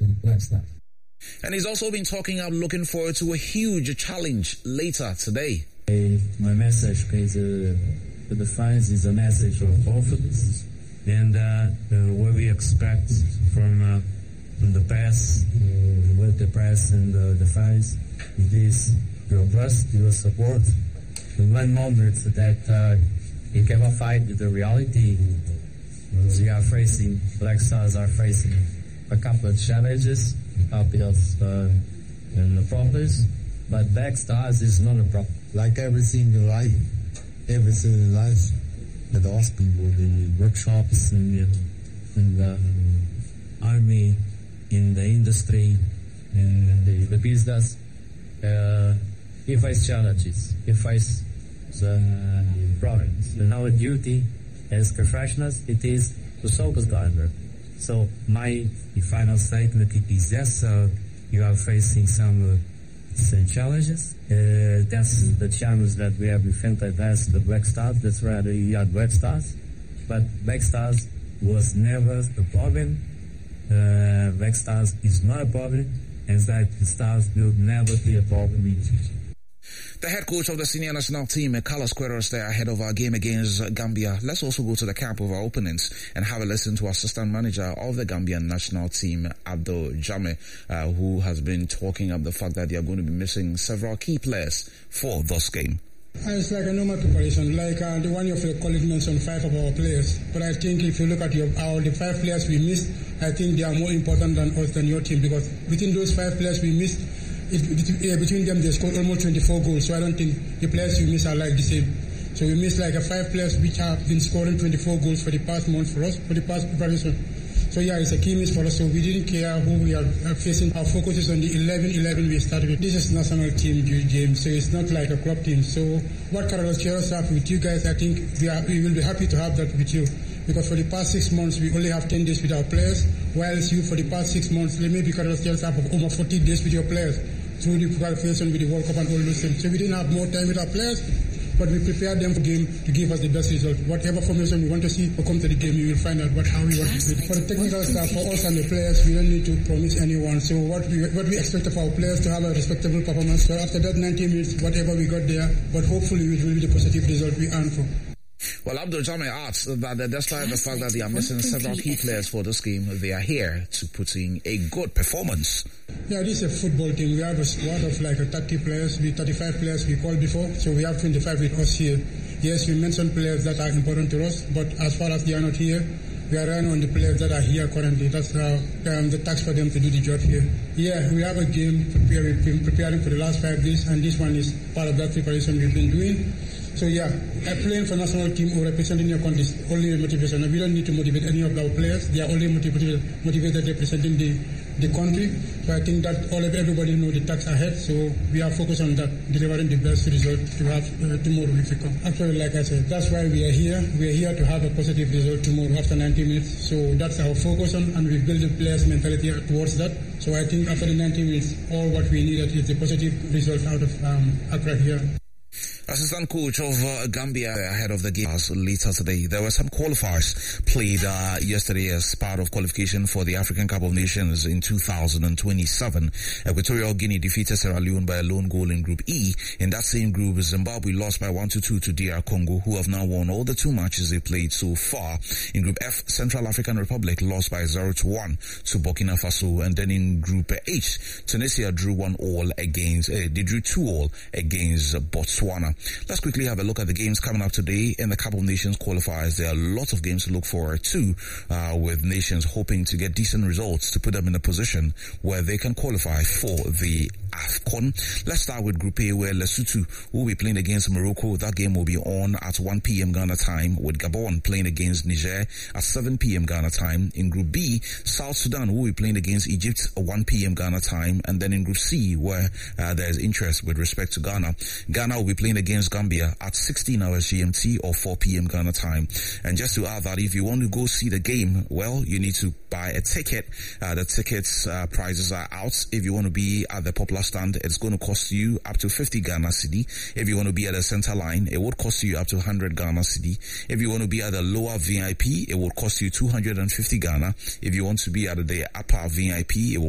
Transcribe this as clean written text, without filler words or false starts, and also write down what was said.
to the Black Stars. And he's also been talking about looking forward to a huge challenge later today. My message to the fans is a message of confidence, and what we expect from the press, with the press and the fans, it is your trust, your support. The one moment that you cannot fight the reality. We are facing, Black Stars are facing a couple of challenges, a bit of problems, but Black Stars is not a problem. Like everything in life, the hospital, the workshops, and the army, in the industry, and the business, we face challenges, we face problems. And our duty as professionals, it is to solve the problem. So my final statement is yes, you are facing some challenges. That's the challenge that we have presented as the Black Stars. That's why we are Black Stars. But Black Stars was never a problem. Black Stars is not a problem, and that the Stars will never be a problem in the future. The head coach of the senior national team, Carlos Queiroz, there ahead of our game against Gambia. Let's also go to the camp of our opponents and have a listen to assistant manager of the Gambian national team, Abdul Jame, who has been talking up the fact that they are going to be missing several key players for this game. It's like a normal preparation, like the one of your colleagues mentioned, 5 of our players. But I think if you look at the 5 players we missed, I think they are more important than us, than your team, because within those 5 players we missed, between them they scored almost 24 goals. So I don't think the players we miss are like the same. So we missed like 5 players which have been scoring 24 goals for the past month for us, for the past preparation. So yeah, it's a key miss for us. So we didn't care who we are facing. Our focus is on the 11 we started with. This is national team game, so it's not like a club team. So what Carlos Queiroz have with you guys, I think we will be happy to have that with you. Because for the past 6 months, we only have 10 days with our players, whilst you for the past 6 months, maybe Carlos Queiroz have over 40 days with your players through the qualification with the World Cup and all those things. So we didn't have more time with our players, but we prepared them for the game to give us the best result. Whatever formation we want to see will come to the game, we will find out how we want to do it. For the technical staff, for us and the players, we don't need to promise anyone. So what we expect of our players to have a respectable performance. So after that 90 minutes, whatever we got there, but hopefully it will be the positive result we earn for. Well, Abdul Jame adds that despite the fact that they are missing several key players for this game, they are here to put in a good performance. Yeah, this is a football team. We have a squad of like 30 players, 35 players we called before, so we have 25 with us here. Yes, we mentioned players that are important to us, but as far as they are not here, we are relying on the players that are here currently. That's the task for them to do the job here. Yeah, we have a game preparing for the last 5 days, and this one is part of that preparation we've been doing. So yeah, playing for national team or representing your country is only a motivation. We don't need to motivate any of our players. They are only motivated representing the country. So I think that everybody knows the task ahead. So we are focused on that, delivering the best result to have tomorrow if we come. Actually, like I said, that's why we are here. We are here to have a positive result tomorrow after 90 minutes. So that's our focus on, and we build the players' mentality towards that. So I think after the 90 minutes, all what we needed is a positive result out of Accra here. Assistant coach of Gambia ahead of the game later today. There were some qualifiers played yesterday as part of qualification for the African Cup of Nations in 2027. Equatorial Guinea defeated Sierra Leone by a lone goal in Group E. In that same group, Zimbabwe lost by 1-2 to DR Congo, who have now won all the 2 matches they played so far. In Group F, Central African Republic lost by 0-1 to Burkina Faso. And then in Group H, Tunisia drew 2-2 against Botswana. Let's quickly have a look at the games coming up today in the Cup of Nations qualifiers. There are lots of games to look forward to, with nations hoping to get decent results to put them in a position where they can qualify for the AFCON. Let's start with Group A, where Lesotho will be playing against Morocco. That game will be on at 1 p.m. Ghana time, with Gabon playing against Niger at 7 p.m. Ghana time. In Group B, South Sudan will be playing against Egypt at 1 p.m. Ghana time. And then in Group C, where there is interest with respect to Ghana will be playing against Gambia at 16 hours GMT or 4 p.m. Ghana time. And just to add that, if you want to go see the game, well, you need to buy a ticket. The tickets prices are out. If you want to be at the popular stand, it's going to cost you up to 50 Ghana cedi. If you want to be at the center line, it would cost you up to 100 Ghana cedi. If you want to be at the lower VIP, it will cost you 250 Ghana. If you want to be at the upper VIP, it will